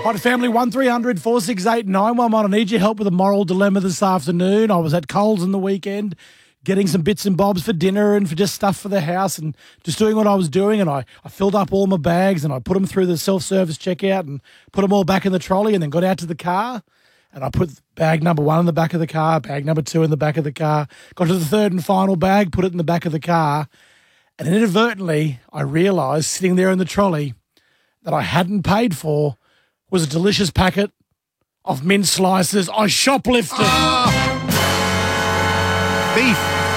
Hot Family 1300 468 911. I need your help with a moral dilemma this afternoon. I was at Coles on the weekend getting some bits and bobs for dinner and for just stuff for the house and just doing what I was doing. And I filled up all my bags and I put them through the self-service checkout and put them all back in the trolley and then got out to the car. And I put bag number 1 in the back of the car, bag number 2 in the back of the car, got to the third and final bag, put it in the back of the car. And inadvertently, I realised sitting there in the trolley that I hadn't paid for was a delicious packet of mint slices. I shoplifted. Beef.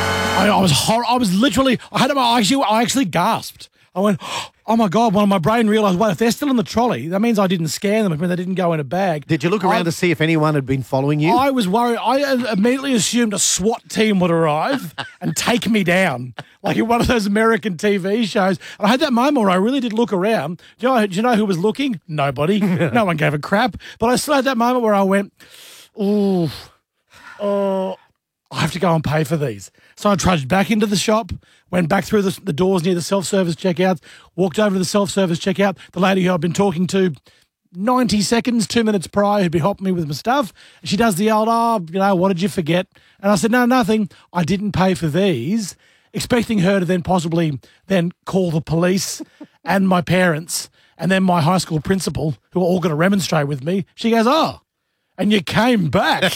I actually gasped. I went, oh my God, when my brain realised, well, if they're still in the trolley, that means I didn't scan them. It means they didn't go in a bag. Did you look around to see if anyone had been following you? I was worried. I immediately assumed a SWAT team would arrive and take me down, like in one of those American TV shows. And I had that moment where I really did look around. Do you know who was looking? Nobody. No one gave a crap. But I still had that moment where I went, ooh, oh, I have to go and pay for these. So I trudged back into the shop, went back through the doors near the self-service checkout, walked over to the self-service checkout. The lady who I'd been talking to 90 seconds, 2 minutes prior, who'd be helping me with my stuff. She does the old, what did you forget? And I said, no, nothing. I didn't pay for these, expecting her to then possibly then call the police and my parents and then my high school principal, who are all going to remonstrate with me. She goes, oh, and you came back.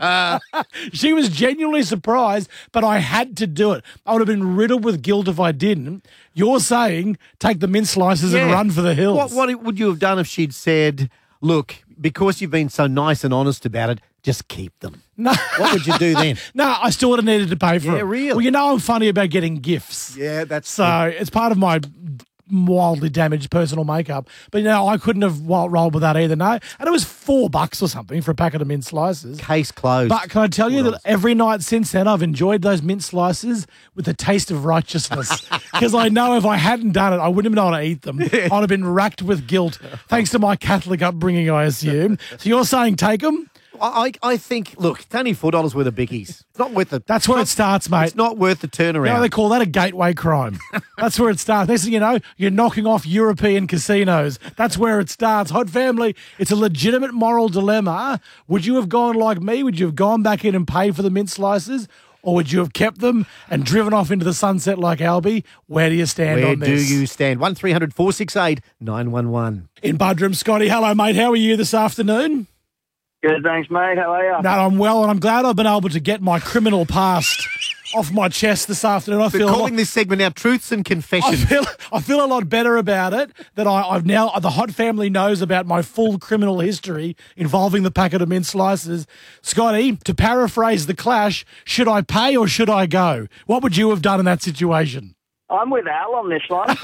She was genuinely surprised, but I had to do it. I would have been riddled with guilt if I didn't. You're saying take the mint slices and run for the hills. What would you have done if she'd said, look, because you've been so nice and honest about it, just keep them? No. What would you do then? No, I still would have needed to pay for it. Yeah, really? Well, you know I'm funny about getting gifts. Yeah, that's so it's part of my wildly damaged personal makeup. But, I couldn't have rolled with that either, no. And it was $4 or something for a packet of mint slices. Case closed. But can I tell you that every night since then I've enjoyed those mint slices with a taste of righteousness because I know if I hadn't done it, I wouldn't have been able to eat them. I'd have been racked with guilt thanks to my Catholic upbringing, I assume. So you're saying take them? I think, look, it's only $4 worth of bickies. It's not worth it. That's where it starts, mate. It's not worth the turnaround. They call that a gateway crime. That's where it starts. Next thing you know, you're knocking off European casinos. That's where it starts. Hot Family, it's a legitimate moral dilemma. Would you have gone like me? Would you have gone back in and paid for the mint slices? Or would you have kept them and driven off into the sunset like Albie? Where do you stand on this? Where do you stand? 1300 468 911. In Budrum, Scotty. Hello, mate. How are you this afternoon? Good, thanks, mate. How are you? No, I'm well, and I'm glad I've been able to get my criminal past off my chest this afternoon. We're calling this segment now Truths and Confessions. I feel a lot better about it, that I've now, the Hot Family knows about my full criminal history involving the packet of mint slices. Scotty, to paraphrase The Clash, should I pay or should I go? What would you have done in that situation? I'm with Al on this one.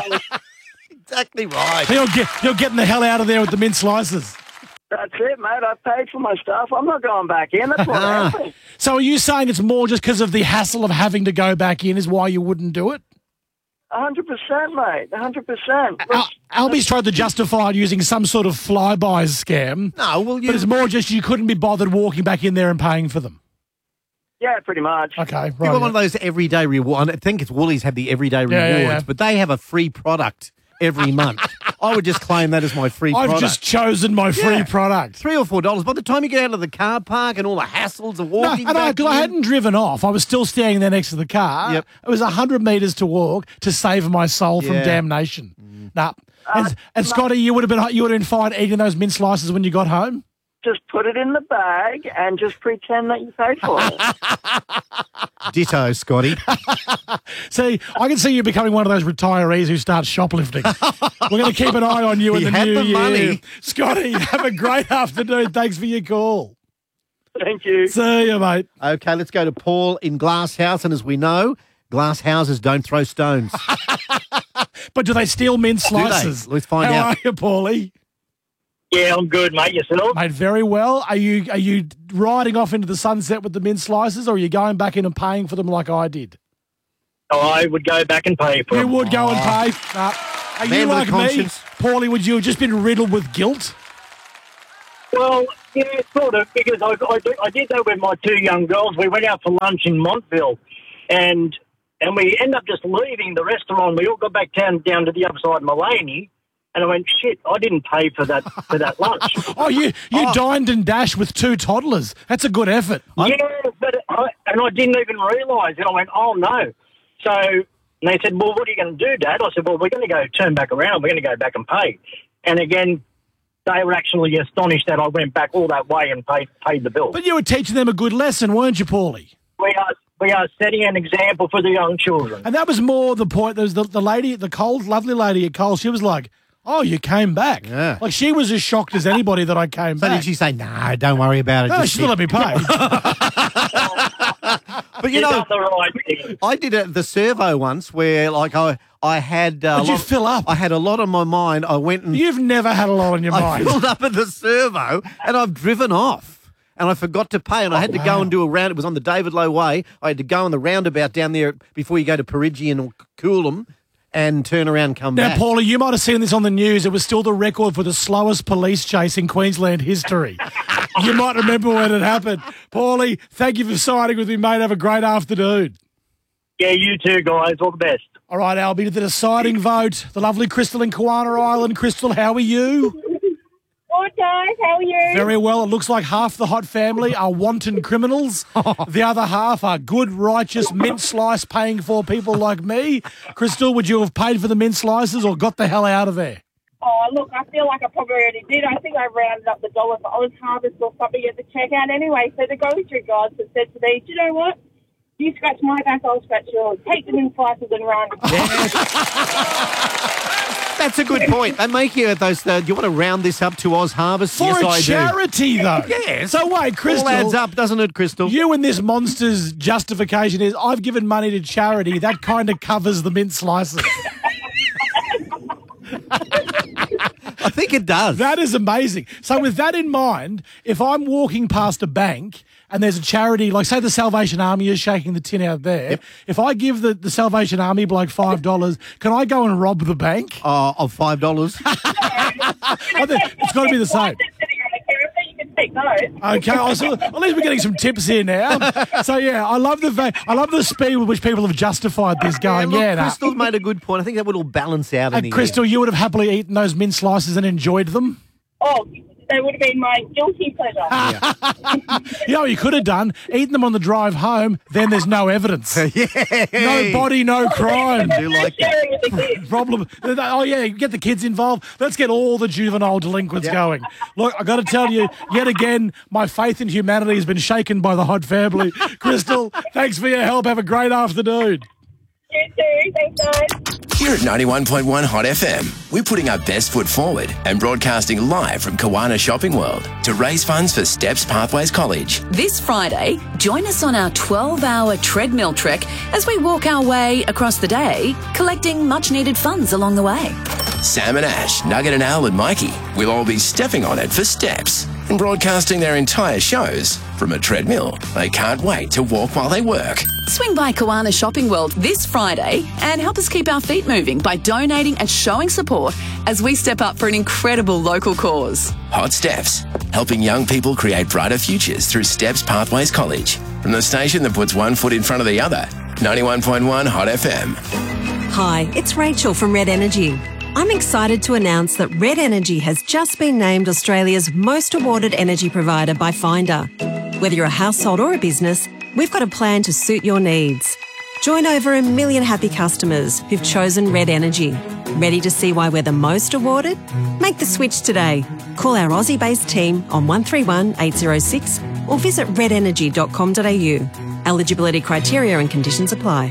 Exactly right. You're getting the hell out of there with the mint slices. That's it, mate. I paid for my stuff. I'm not going back in. That's what happened. So are you saying it's more just because of the hassle of having to go back in is why you wouldn't do it? 100%, mate. 100%. Albie's tried to justify it using some sort of flybys scam. No, well, but it's more just you couldn't be bothered walking back in there and paying for them. Yeah, pretty much. Okay, right. You've got one of those everyday rewards. I think it's Woolies have the everyday rewards, but they have a free product every month. I would just claim that as my free product. I've just chosen my free product. $3 or $4. By the time you get out of the car park and all the hassles of walking because I hadn't driven off. I was still standing there next to the car. Yep. It was 100 metres to walk to save my soul from damnation. And Scotty, you would have been fine eating those mint slices when you got home? Just put it in the bag and just pretend that you paid for it. Ditto, Scotty. See, I can see you becoming one of those retirees who start shoplifting. We're going to keep an eye on you in the new year. Money. Scotty, have a great afternoon. Thanks for your call. Thank you. See you, mate. Okay, let's go to Paul in Glasshouse. And as we know, glass houses don't throw stones. But do they steal mint slices? Do they? Let's find out. How are you, Paulie? Yeah, I'm good, mate. Yourself? Mate, very well. Are you riding off into the sunset with the mint slices, or are you going back in and paying for them like I did? I would go back and pay for them. You would go and pay? Are you like me? Paulie, would you have just been riddled with guilt? Well, yeah, sort of, because I did that with my two young girls. We went out for lunch in Montville, and we ended up just leaving the restaurant. We all got back down to the other side of Mullaney, And I went, shit, I didn't pay for that lunch. Oh, you dined and dashed with 2 toddlers. That's a good effort. Yeah, but I didn't even realise it. I went, oh, no. So they said, well, what are you going to do, Dad? I said, well, we're going to go turn back around. We're going to go back and pay. And again, they were actually astonished that I went back all that way and paid the bill. But you were teaching them a good lesson, weren't you, Paulie? We are setting an example for the young children. And that was more the point. There was the lady, the Coles, lovely lady at Coles, she was like, oh, you came back. Yeah. Like, she was as shocked as anybody that I came back. So did she say, no, don't worry about it? No, she still let me pay. But, you know, Done the right thing. I did the servo once where, like, I had... Did you fill up? I had a lot on my mind. I went and... You've never had a lot on your I mind. filled up at the servo and I've driven off. And I forgot to pay, and I had to go and do a round. It was on the David Lowe Way. I had to go on the roundabout down there before you go to Peregian or Coolum and turn around and come Now, back. Paulie, you might have seen this on the news. It was still the record for the slowest police chase in Queensland history. You might remember when it happened. Paulie, thank you for siding with me, mate. Have a great afternoon. Yeah, you too, guys. All the best. All right, Albie, to the deciding vote. The lovely Crystal in Kawana Island. Crystal, how are you? Good, guys. How are you? Very well. It looks like half the hot family are wanton criminals. The other half are good, righteous, mint slice paying for people like me. Crystal, would you have paid for the mint slices or got the hell out of there? Oh, look, I feel like I probably already did. I think I rounded up the dollar for Oz Harvest or something at the checkout anyway. So the grocery guys have said to me, do you know what? You scratch my back, I'll scratch yours. Take them in slices and run. That's a good point. They make you those. Do you want to round this up to Oz Harvest? For Yes, a I charity, though. Yeah. So wait, Crystal. All adds up, doesn't it, Crystal? You and this monster's justification is, I've given money to charity. That kind of covers the mint slices. I think it does. That is amazing. So with that in mind, if I'm walking past a bank and there's a charity, like say the Salvation Army is shaking the tin out there, if I give the Salvation Army like $5, can I go and rob the bank? Of $5. I think it's got to be the same. Okay, so at least we're getting some tips here now. So yeah, I love the speed with which people have justified this. Going, Look, nah. Crystal's made a good point. I think that would all balance out in the Crystal, end. you would have happily eaten those mint slices and enjoyed them. Oh, that would have been my guilty pleasure. You know what you could have done? Eaten them on the drive home, then there's no evidence. No body, no crime. I do like that. Sharing with the kids. Problem. Oh, yeah, get the kids involved. Let's get all the juvenile delinquents going. Look, I got to tell you, yet again, my faith in humanity has been shaken by the hot family. Crystal, thanks for your help. Have a great afternoon. You too. Thanks, guys. Here at 91.1 Hot FM, we're putting our best foot forward and broadcasting live from Kawana Shopping World to raise funds for Steps Pathways College. This Friday, join us on our 12-hour treadmill trek as we walk our way across the day, collecting much-needed funds along the way. Sam and Ash, Nugget and Al and Mikey will all be stepping on it for Steps and broadcasting their entire shows from a treadmill they can't wait to walk while they work. Swing by Kawana Shopping World this Friday and help us keep our feet moving by donating and showing support as we step up for an incredible local cause. Hot Steps, helping young people create brighter futures through Steps Pathways College. From the station that puts one foot in front of the other, 91.1 Hot FM. Hi, it's Rachel from Red Energy. I'm excited to announce that Red Energy has just been named Australia's most awarded energy provider by Finder. Whether you're a household or a business, we've got a plan to suit your needs. Join over 1 million happy customers who've chosen Red Energy. Ready to see why we're the most awarded? Make the switch today. Call our Aussie-based team on 131 806 or visit redenergy.com.au. Eligibility criteria and conditions apply.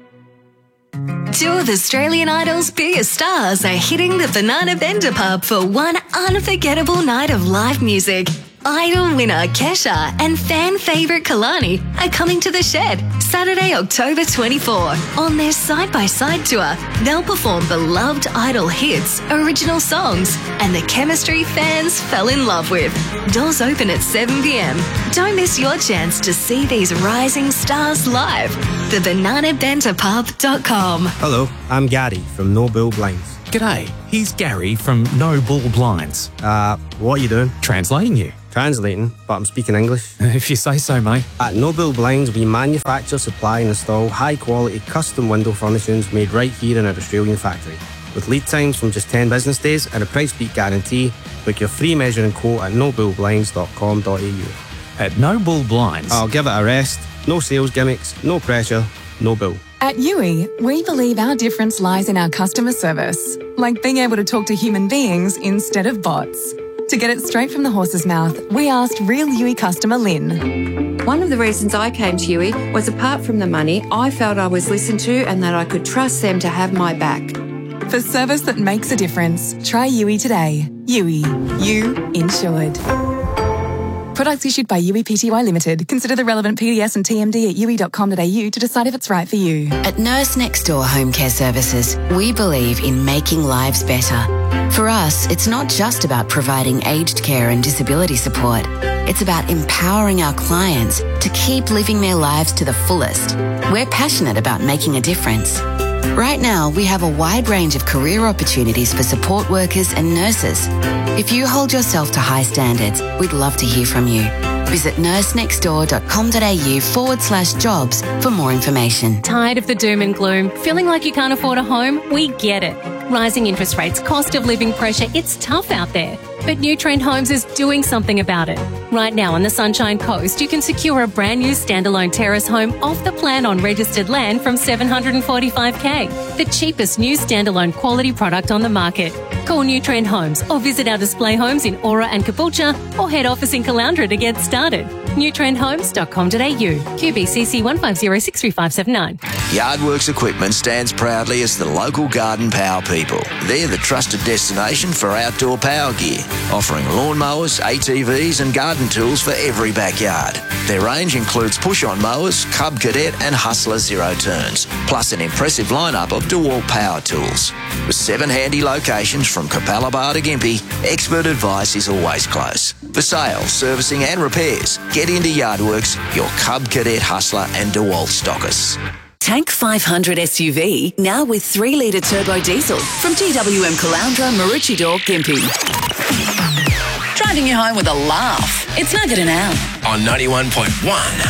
Two of Australian Idol's biggest stars are hitting the Banana Bender pub for one unforgettable night of live music. Idol winner Kesha and fan favourite Kalani are coming to the Shed Saturday, October 24. On their side-by-side tour, they'll perform beloved Idol hits, original songs, and the chemistry fans fell in love with. Doors open at 7 p.m. Don't miss your chance to see these rising stars live. TheBananaBenderPub.com. Hello, I'm Gary from No Bull Blinds. G'day, here's Gary from No Bull Blinds. What are you doing? Translating you. Translating, but I'm speaking English. If you say so, mate. At No Bull Blinds, we manufacture, supply and install high-quality custom window furnishings made right here in our Australian factory. With lead times from just 10 business days and a price beat guarantee, book your free measuring quote at nobullblinds.com.au. At No Bull Blinds, I'll give it a rest. No sales gimmicks, no pressure, no bull. At Yui, we believe our difference lies in our customer service, like being able to talk to human beings instead of bots. To get it straight from the horse's mouth, we asked real Yui customer Lynn. One of the reasons I came to Yui was, apart from the money, I felt I was listened to and that I could trust them to have my back. For service that makes a difference, try Yui today. Yui, you insured. Products issued by Yui Pty Limited. Consider the relevant PDS and TMD at yui.com.au to decide if it's right for you. At Nurse Next Door Home Care Services, we believe in making lives better. For us, it's not just about providing aged care and disability support. It's about empowering our clients to keep living their lives to the fullest. We're passionate about making a difference. Right now, we have a wide range of career opportunities for support workers and nurses. If you hold yourself to high standards, we'd love to hear from you. Visit nursenextdoor.com.au/jobs for more information. Tired of the doom and gloom? Feeling like you can't afford a home? We get it. Rising interest rates, cost of living pressure, it's tough out there. But New Trend Homes is doing something about it. Right now on the Sunshine Coast, you can secure a brand new standalone terrace home off the plan on registered land from $745K. The cheapest new standalone quality product on the market. Call New Trend Homes or visit our display homes in Aura and Caboolture or head office in Caloundra to get started. newtrendhomes.com.au. QBCC 1506359. Yardworks Equipment stands proudly as the local garden power people. They're the trusted destination for outdoor power gear, offering lawnmowers, ATVs and garden tools for every backyard. Their range includes push-on mowers, Cub Cadet and Hustler Zero Turns, plus an impressive lineup of DeWalt power tools. With 7 handy locations from Capalaba to Gympie, expert advice is always close. For sales, servicing and repairs, get into Yardworks, your Cub Cadet, Hustler and DeWalt stockers. Tank 500 SUV, now with 3-litre turbo diesel from TWM Caloundra, Maroochydore, Gympie. Driving you home with a laugh. It's Nugget and Al. On 91.1